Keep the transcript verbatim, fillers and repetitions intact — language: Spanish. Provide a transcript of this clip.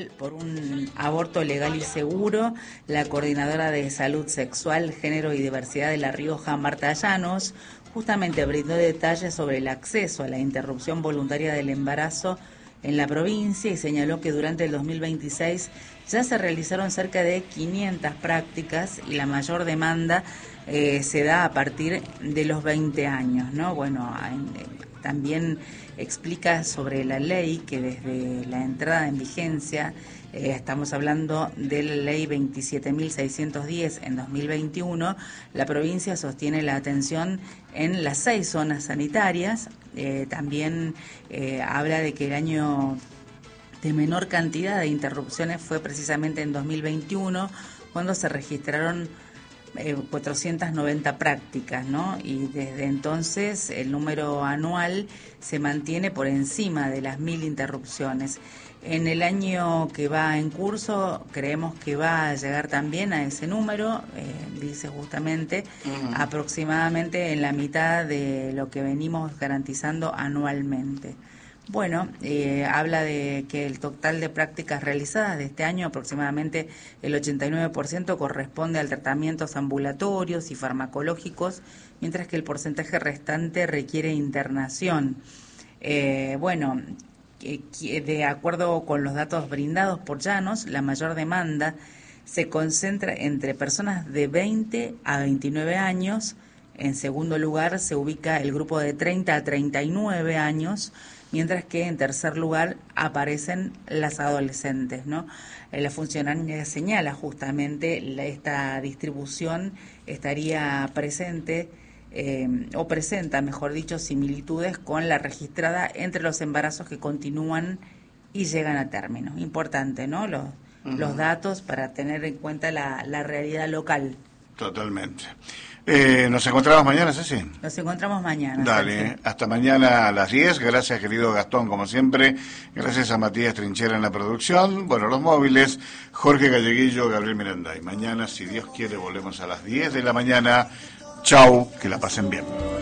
Por un aborto legal y seguro, la coordinadora de Salud Sexual, Género y Diversidad de La Rioja, Marta Llanos, justamente brindó detalles sobre el acceso a la interrupción voluntaria del embarazo en la provincia y señaló que durante el dos mil veintiséis ya se realizaron cerca de quinientas prácticas y la mayor demanda eh, se da a partir de los veinte años, ¿no? Bueno, en, también explica sobre la ley que desde la entrada en vigencia, eh, estamos hablando de la ley veintisiete mil seiscientos diez en dos mil veintiuno, la provincia sostiene la atención en las seis zonas sanitarias. Eh, también eh, habla de que el año de menor cantidad de interrupciones fue precisamente en dos mil veintiuno, cuando se registraron Eh, cuatrocientas noventa prácticas, ¿no? Y desde entonces el número anual se mantiene por encima de las mil interrupciones. En el año que va en curso creemos que va a llegar también a ese número, eh, dice justamente, uh-huh. aproximadamente en la mitad de lo que venimos garantizando anualmente. Bueno, eh, habla de que el total de prácticas realizadas de este año, aproximadamente el ochenta y nueve por ciento corresponde al tratamientos ambulatorios y farmacológicos, mientras que el porcentaje restante requiere internación. Eh, bueno, de acuerdo con los datos brindados por Llanos, la mayor demanda se concentra entre personas de veinte a veintinueve años. En segundo lugar se ubica el grupo de treinta a treinta y nueve años, mientras que en tercer lugar aparecen las adolescentes, ¿no? La funcionaria señala justamente la, esta distribución estaría presente eh, o presenta, mejor dicho, similitudes con la registrada entre los embarazos que continúan y llegan a término. Importante, ¿no? Los, uh-huh. los datos para tener en cuenta la, la realidad local. Totalmente. Eh, ¿Nos encontramos mañana, Ceci? Nos encontramos mañana. Dale, Ceci. Hasta mañana a las diez. Gracias, querido Gastón, como siempre. Gracias a Matías Trinchera en la producción. Bueno, los móviles, Jorge Galleguillo, Gabriel Miranda. Y mañana, si Dios quiere, volvemos a las diez de la mañana. Chau, que la pasen bien.